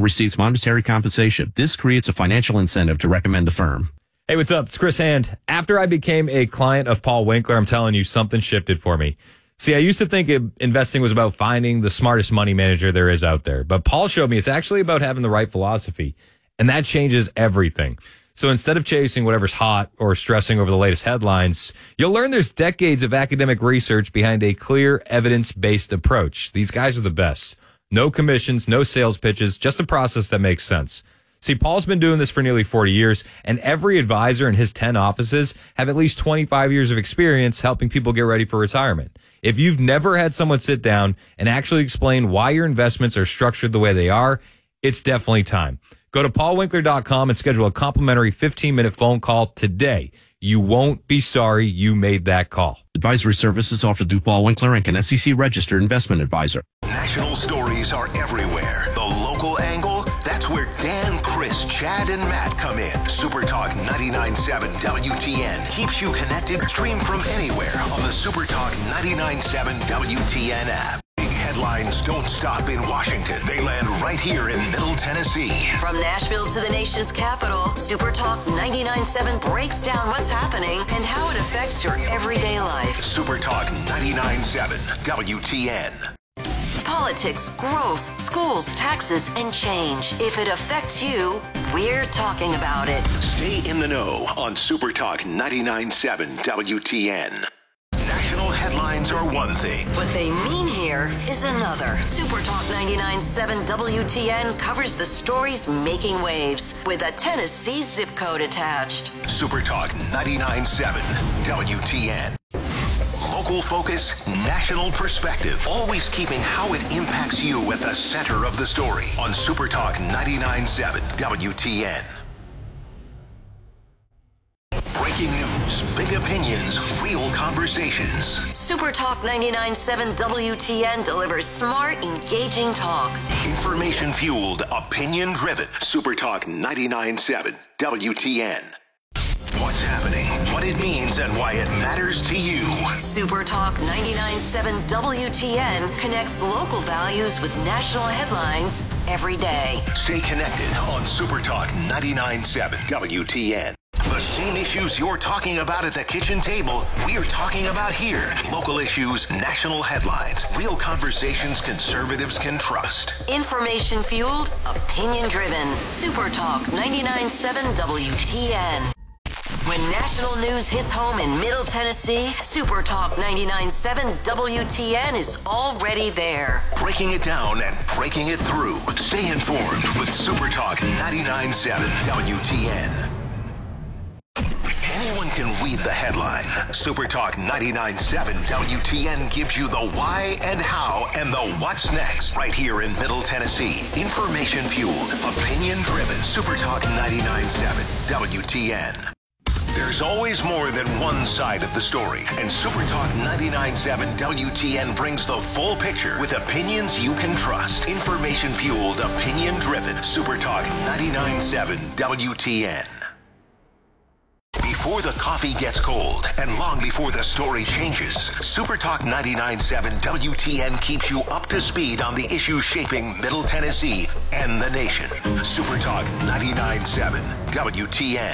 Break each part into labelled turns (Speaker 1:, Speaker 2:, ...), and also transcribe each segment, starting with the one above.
Speaker 1: and receives monetary compensation. This creates a financial incentive to recommend the firm.
Speaker 2: Hey, what's up? It's Chris Hand. After I became a client of Paul Winkler, I'm telling you, something shifted for me. See, I used to think investing was about finding the smartest money manager there is out there. But Paul showed me it's actually about having the right philosophy. And that changes everything. So instead of chasing whatever's hot or stressing over the latest headlines, you'll learn there's decades of academic research behind a clear, evidence-based approach. These guys are the best. No commissions, no sales pitches, just a process that makes sense. See, Paul's been doing this for nearly 40 years, and every advisor in his 10 offices have at least 25 years of experience helping people get ready for retirement. If you've never had someone sit down and actually explain why your investments are structured the way they are, it's definitely time. Go to paulwinkler.com and schedule a complimentary 15-minute phone call today. You won't be sorry you made that call.
Speaker 1: Advisory services offered through Paul Winkler Inc., an SEC-registered investment advisor.
Speaker 3: National stories are everywhere. The local angle, that's where Dan, Chris, Chad, and Matt come in. Super Talk 99.7 WTN keeps you connected. Stream from anywhere on the Super Talk 99.7 WTN app. Big headlines don't stop in Washington. They land right here in Middle Tennessee.
Speaker 4: From Nashville to the nation's capital, Super Talk 99.7 breaks down what's happening and how it affects your everyday life.
Speaker 3: Super Talk 99.7 WTN.
Speaker 4: Politics, growth, schools, taxes, and change. If it affects you, we're talking about it.
Speaker 3: Stay in the know on Super Talk 99.7 WTN. National headlines are one thing.
Speaker 4: What they mean here is another. Super Talk 99.7 WTN covers the stories making waves with a Tennessee zip code attached.
Speaker 3: Super Talk 99.7 WTN. Local focus, national perspective. Always keeping how it impacts you at the center of the story on Super Talk 99.7 WTN. Breaking news, big opinions, real conversations.
Speaker 4: Super Talk 99.7 WTN delivers smart, engaging talk.
Speaker 3: Information-fueled, opinion-driven. Super Talk 99.7 WTN. What's happening, what it means, and why it matters to you.
Speaker 4: Super Talk 99.7 WTN connects local values with national headlines every day.
Speaker 3: Stay connected on Super Talk 99.7 WTN. The same issues you're talking about at the kitchen table, we're talking about here. Local issues, national headlines, real conversations conservatives can trust.
Speaker 4: Information-fueled, opinion-driven. Super Talk 99.7 WTN. When national news hits home in Middle Tennessee, Super Talk 99.7 WTN is already there.
Speaker 3: Breaking it down and breaking it through. Stay informed with Super Talk 99.7 WTN. Anyone can read the headline. Super Talk 99.7 WTN gives you the why and how and the what's next right here in Middle Tennessee. Information-fueled, opinion-driven. Super Talk 99.7 WTN. There's always more than one side of the story, and Super Talk 99.7 WTN brings the full picture with opinions you can trust. Information-fueled, opinion-driven. Super Talk 99.7 WTN. Before the coffee gets cold and long before the story changes, Super Talk 99.7 WTN keeps you up to speed on the issues shaping Middle Tennessee and the nation. Super Talk 99.7 WTN.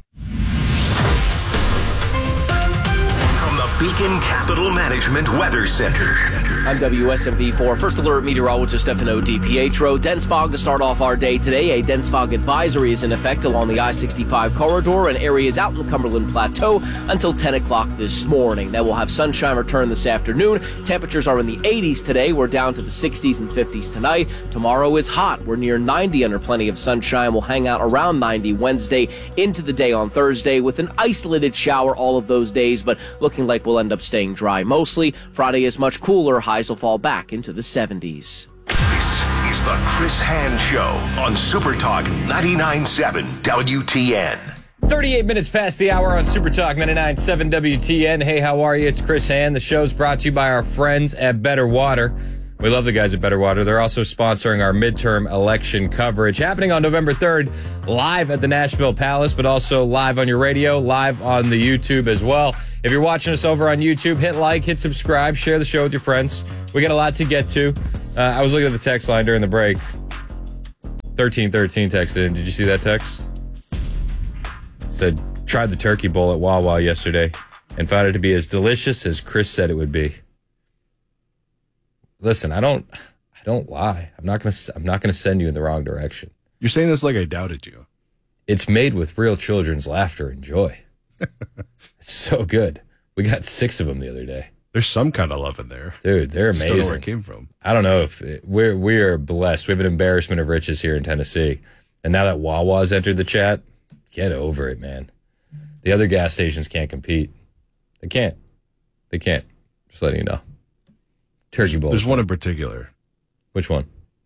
Speaker 3: From the Beacon Capital Management Weather Center.
Speaker 5: I'm WSMV4 First Alert Meteorologist Stefano DiPietro. Dense fog to start off our day today. A dense fog advisory is in effect along the I-65 corridor and areas out in the Cumberland Plateau until 10 o'clock this morning. Then we'll have sunshine return this afternoon. Temperatures are in the 80s today. We're down to the 60s and 50s tonight. Tomorrow is hot. We're near 90 under plenty of sunshine. We'll hang out around 90 Wednesday into the day on Thursday with an isolated shower all of those days, but looking like we'll end up staying dry mostly. Friday is much cooler. Highs will fall back into the 70s.
Speaker 3: This is the Chris Hand Show on Super Talk 99.7 WTN.
Speaker 2: 38 minutes past the hour on Super Talk 99.7 WTN. Hey, how are you? It's Chris Hand. The show's brought to you by our friends at Better Water. We love the guys at Better Water. They're also sponsoring our midterm election coverage happening on November 3rd, live at the Nashville Palace, but also live on your radio, live on the YouTube as well. If you're watching us over on YouTube, hit like, hit subscribe, share the show with your friends. We got a lot to get to. I was looking at the text line during the break. 1313 texted in. Did you see that text? Said, tried the turkey bowl at Wawa yesterday and found it to be as delicious as Chris said it would be. Listen, I don't lie. I'm not gonna send you in the wrong direction.
Speaker 6: You're saying this like I doubted you.
Speaker 2: It's made with real children's laughter and joy. It's so good. We got 6 of them the other day.
Speaker 6: There's some kind of love in there.
Speaker 2: Dude, they're amazing.
Speaker 6: Still know where it came from.
Speaker 2: I don't know if we are blessed. We have an embarrassment of riches here in Tennessee. And now that Wawa's entered the chat, get over it, man. The other gas stations can't compete. They can't. Just letting you know. Turkey bowl.
Speaker 6: There's one in particular.
Speaker 2: Which one?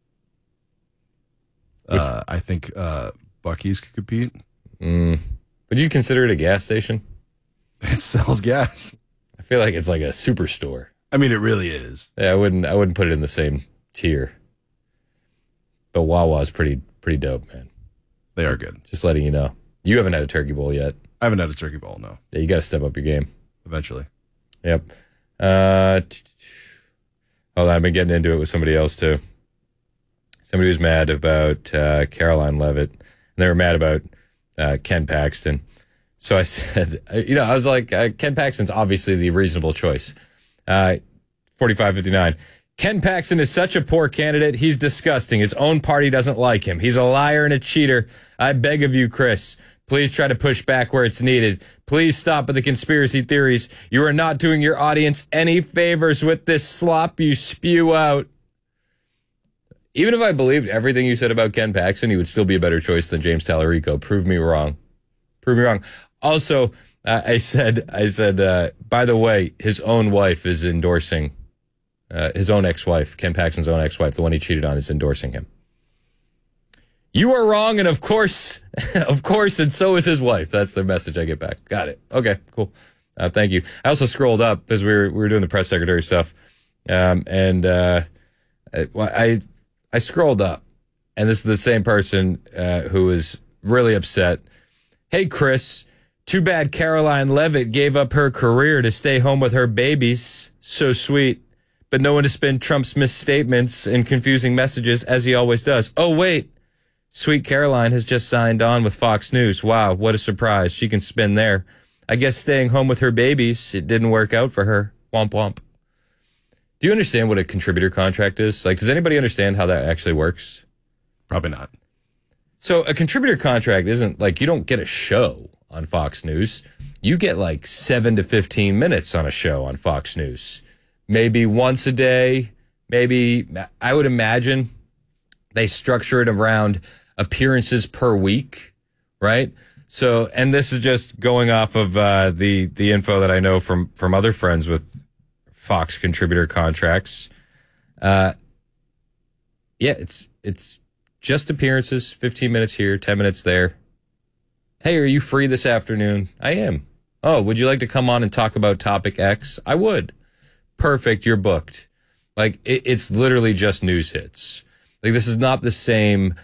Speaker 6: I think Buc-ee's could compete.
Speaker 2: Would you consider it a gas station?
Speaker 6: It sells gas.
Speaker 2: I feel like it's like a superstore.
Speaker 6: I mean, it really is.
Speaker 2: Yeah, I wouldn't put it in the same tier. But Wawa's pretty dope, man.
Speaker 6: They are good.
Speaker 2: Just letting you know. You haven't had a turkey bowl yet.
Speaker 6: I haven't had a turkey bowl, no.
Speaker 2: Yeah, you got to step up your game.
Speaker 6: Eventually.
Speaker 2: Yep. Hold on, I've been getting into it with somebody else, too. Somebody was mad about Caroline Levitt, and they were mad about Ken Paxton. So I said, I was like, Ken Paxton's obviously the reasonable choice. 45-59. Ken Paxton is such a poor candidate. He's disgusting. His own party doesn't like him. He's a liar and a cheater. I beg of you, Chris, please try to push back where it's needed. Please stop with the conspiracy theories. You are not doing your audience any favors with this slop you spew out. Even if I believed everything you said about Ken Paxton, he would still be a better choice than James Tallarico. Prove me wrong. Prove me wrong. Also, I said, by the way, his own wife is endorsing, his own ex-wife, Ken Paxton's own ex-wife, the one he cheated on, is endorsing him. You are wrong, and of course, and so is his wife. That's the message I get back. Got it. Okay, cool. Thank you. I also scrolled up as we were doing the press secretary stuff, and I scrolled up, and this is the same person who was really upset. Hey, Chris, too bad Caroline Levitt gave up her career to stay home with her babies. So sweet. But no one to spin Trump's misstatements and confusing messages as he always does. Oh, wait. Sweet Caroline has just signed on with Fox News. Wow, what a surprise. She can spin there. I guess staying home with her babies, it didn't work out for her. Womp womp. Do you understand what a contributor contract is? Like, does anybody understand how that actually works?
Speaker 6: Probably not.
Speaker 2: So a contributor contract isn't like you don't get a show on Fox News. You get like 7 to 15 minutes on a show on Fox News. Maybe once a day. Maybe, I would imagine they structure it around appearances per week, right? So, and this is just going off of the info that I know from other friends with Fox contributor contracts. Yeah, it's just appearances, 15 minutes here, 10 minutes there. Hey, are you free this afternoon? I am. Oh, would you like to come on and talk about topic X? I would. Perfect, you're booked. Like, it's literally just news hits. Like, this is not the same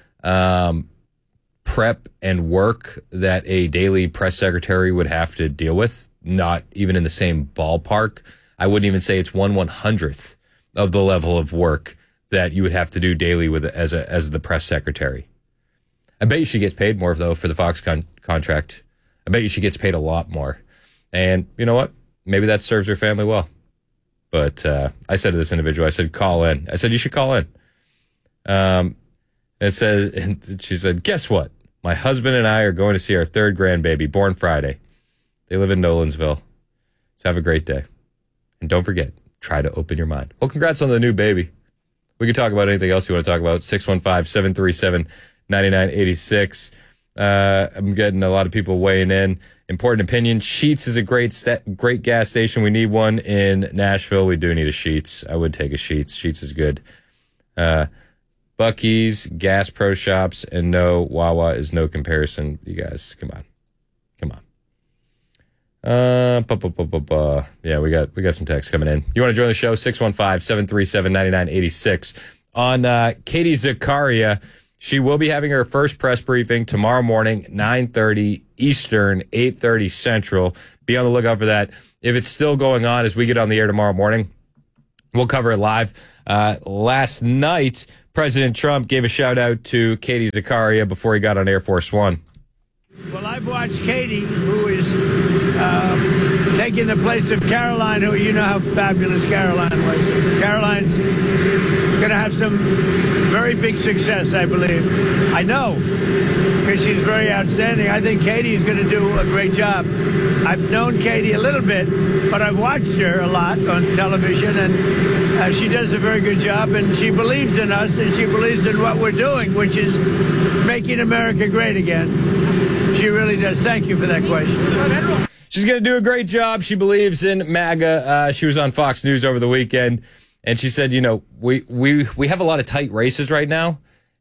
Speaker 2: prep and work that a daily press secretary would have to deal with. Not even in the same ballpark. I wouldn't even say it's 1/100th of the level of work that you would have to do daily with as the press secretary. I bet you she gets paid more, though, for the Fox contract. I bet you she gets paid a lot more. And you know what? Maybe that serves her family well. But I said to this individual, I said, call in. I said, you should call in. It says, and she said, guess what? My husband and I are going to see our 3rd grandbaby, born Friday. They live in Nolensville. So have a great day. And don't forget, try to open your mind. Well, congrats on the new baby. We can talk about anything else you want to talk about. 615-737-9986. I'm getting a lot of people weighing in. Important opinion. Sheetz is a great gas station. We need one in Nashville. We do need a Sheetz. I would take a Sheetz. Sheetz is good. Buc-ee's, Gas Pro Shops, and no, Wawa is no comparison. You guys, come on. Yeah, we got some text coming in. You want to join the show? 615-737-9986. On Katie Zakaria, she will be having her first press briefing tomorrow morning, 9:30 Eastern, 8:30 Central. Be on the lookout for that. If it's still going on as we get on the air tomorrow morning, We'll cover it live. Last night, President Trump gave a shout out to Katie Zakaria before he got on Air Force One.
Speaker 7: Well, I've watched Katie, who is taking the place of Caroline, who you know how fabulous Caroline was. Caroline's going to have some very big success, I believe. I know, because she's very outstanding. I think Katie is going to do a great job. I've known Katie a little bit, but I've watched her a lot on television, and she does a very good job, and she believes in us, and she believes in what we're doing, which is making America great again. She really does. Thank you for that question.
Speaker 2: She's going to do a great job. She believes in MAGA. She was on Fox News over the weekend, and she said, you know, we have a lot of tight races right now,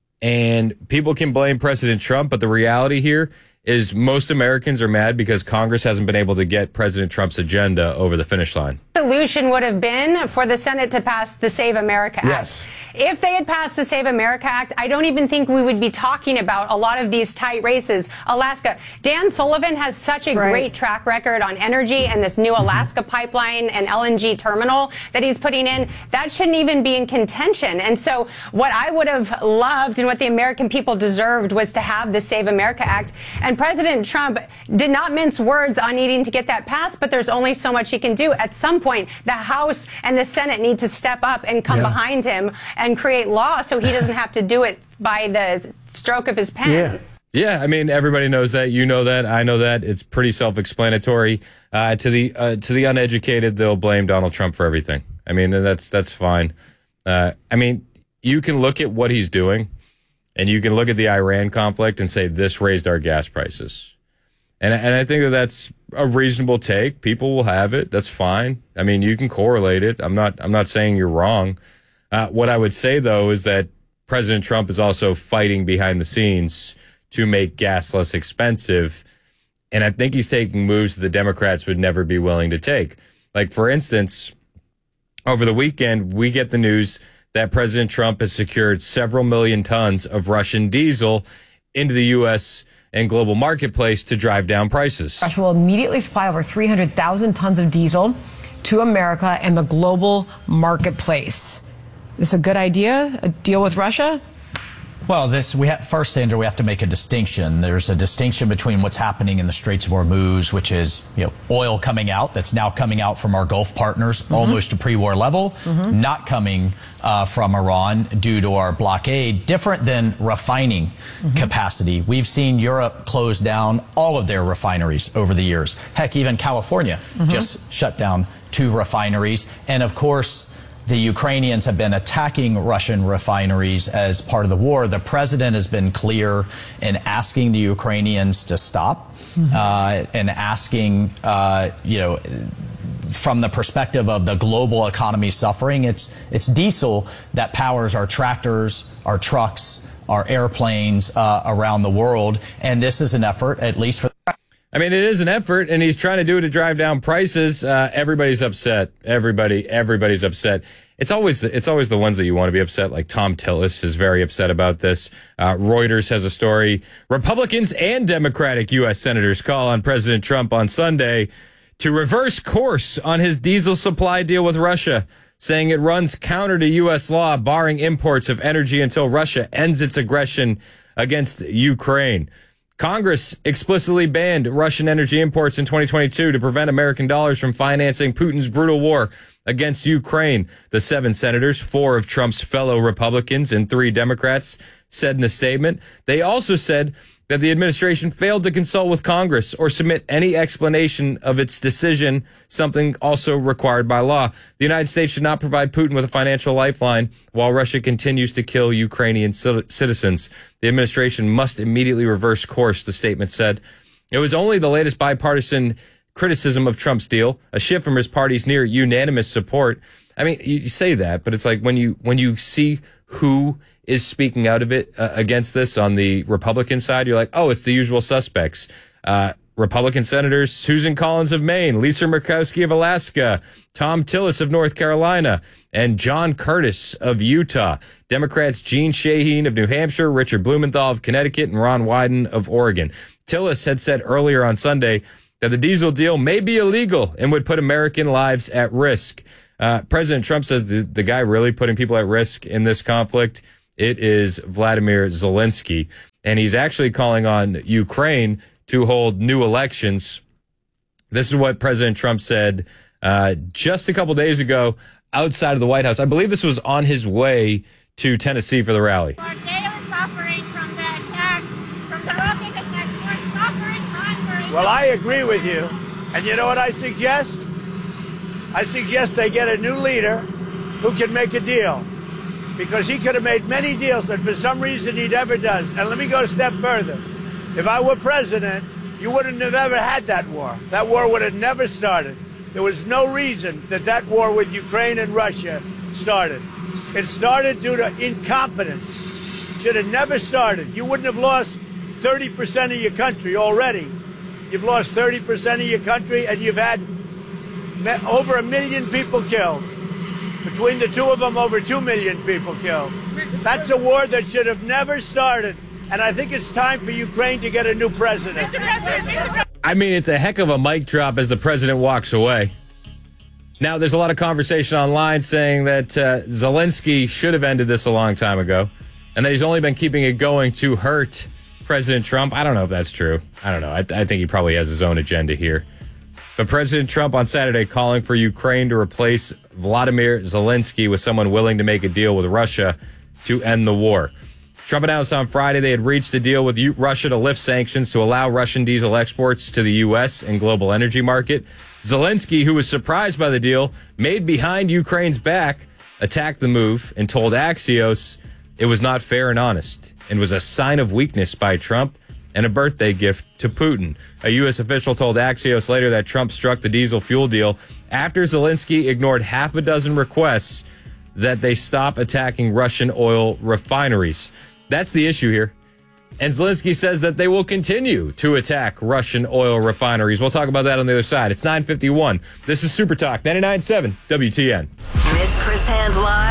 Speaker 2: and people can blame President Trump, but the reality here is most Americans are mad because Congress hasn't been able to get President Trump's agenda over the finish line.
Speaker 8: The solution would have been for the Senate to pass the Save America Act.
Speaker 9: Yes.
Speaker 8: If they had passed the Save America Act, I don't even think we would be talking about a lot of these tight races. Alaska. Dan Sullivan has such a great track record on energy and this new Alaska pipeline and LNG terminal that he's putting in. That shouldn't even be in contention. And so what I would have loved and what the American people deserved was to have the Save America Act. And President Trump did not mince words on needing to get that passed, but there's only so much he can do. At some point, the House and the Senate need to step up and come behind him and create law so he doesn't have to do it by the stroke of his pen.
Speaker 2: Yeah, I mean, everybody knows that. You know that. I know that. It's pretty self-explanatory. To the uneducated, they'll blame Donald Trump for everything. I mean, that's fine. I mean, you can look at what he's doing, and you can look at the Iran conflict and say this raised our gas prices. And I think that that's a reasonable take. People will have it. That's fine. I mean, you can correlate it. I'm not saying you're wrong. What I would say, though, is that President Trump is also fighting behind the scenes to make gas less expensive. And I think he's taking moves that the Democrats would never be willing to take. Like, for instance, over the weekend, we get the news that President Trump has secured several million tons of Russian diesel into the U.S. and global marketplace to drive down prices.
Speaker 10: Russia will immediately supply over 300,000 tons of diesel to America and the global marketplace. Is this a good idea, a deal with Russia?
Speaker 9: Well, first, Sandra, we have to make a distinction. There's a distinction between what's happening in the Straits of Hormuz, which is oil coming out that's now coming out from our Gulf partners almost to pre-war level, not coming from Iran due to our blockade, different than refining capacity. We've seen Europe close down all of their refineries over the years. Heck, even California just shut down 2 refineries. And of course, the Ukrainians have been attacking Russian refineries as part of the war. The president has been clear in asking the Ukrainians to stop and asking, from the perspective of the global economy suffering, it's diesel that powers our tractors, our trucks, our airplanes around the world. And this is an effort, at least for
Speaker 2: I mean, it is an effort, and he's trying to do it to drive down prices. Everybody's upset. Everybody's upset. It's always the ones that you want to be upset. Like Tom Tillis is very upset about this. Reuters has a story. Republicans and Democratic U.S. senators call on President Trump on Sunday to reverse course on his diesel supply deal with Russia, saying it runs counter to U.S. law, barring imports of energy until Russia ends its aggression against Ukraine. Congress explicitly banned Russian energy imports in 2022 to prevent American dollars from financing Putin's brutal war against Ukraine. The 7 senators, 4 of Trump's fellow Republicans and 3 Democrats, said in a statement. They also said that the administration failed to consult with Congress or submit any explanation of its decision, something also required by law. The United States should not provide Putin with a financial lifeline while Russia continues to kill Ukrainian citizens. The administration must immediately reverse course, the statement said. It was only the latest bipartisan criticism of Trump's deal, a shift from his party's near unanimous support. I mean, you say that, but it's like when you see who is speaking out of it against this on the Republican side, you're like, oh, it's the usual suspects. Republican Senators Susan Collins of Maine, Lisa Murkowski of Alaska, Tom Tillis of North Carolina, and John Curtis of Utah. Democrats Gene Shaheen of New Hampshire, Richard Blumenthal of Connecticut, and Ron Wyden of Oregon. Tillis had said earlier on Sunday that the diesel deal may be illegal and would put American lives at risk. President Trump says the guy really putting people at risk in this conflict, it is Vladimir Zelensky. And he's actually calling on Ukraine to hold new elections. This is what President Trump said just a couple days ago outside of the White House. I believe this was on his way to Tennessee for the rally.
Speaker 11: We're daily suffering from the attacks, from the rocket attacks. We're suffering hunger.
Speaker 7: Well, I agree with you. And you know what I suggest? I suggest they get a new leader who can make a deal. Because he could have made many deals, and for some reason he never does. And let me go a step further. If I were president, you wouldn't have ever had that war. That war would have never started. There was no reason that war with Ukraine and Russia started. It started due to incompetence. It should have never started. You wouldn't have lost 30% of your country already. You've lost 30% of your country, and you've had over 1 million people killed. Between the two of them, over 2 million people killed. That's a war that should have never started. And I think it's time for Ukraine to get a new president.
Speaker 2: I mean, it's a heck of a mic drop as the president walks away. Now, there's a lot of conversation online saying that Zelensky should have ended this a long time ago, and that he's only been keeping it going to hurt President Trump. I don't know if that's true. I don't know. I think he probably has his own agenda here. But President Trump on Saturday calling for Ukraine to replace Vladimir Zelensky with someone willing to make a deal with Russia to end the war. Trump announced on Friday they had reached a deal with Russia to lift sanctions to allow Russian diesel exports to the U.S. and global energy market. Zelensky, who was surprised by the deal made behind Ukraine's back, attacked the move and told Axios it was not fair and honest and was a sign of weakness by Trump and a birthday gift to Putin. A U.S. official told Axios later that Trump struck the diesel fuel deal after Zelensky ignored half a dozen requests that they stop attacking Russian oil refineries. That's the issue here. And Zelensky says that they will continue to attack Russian oil refineries. We'll talk about that on the other side. It's 9:51. This is Super Talk 99.7 WTN.
Speaker 4: Miss Chris Hand live.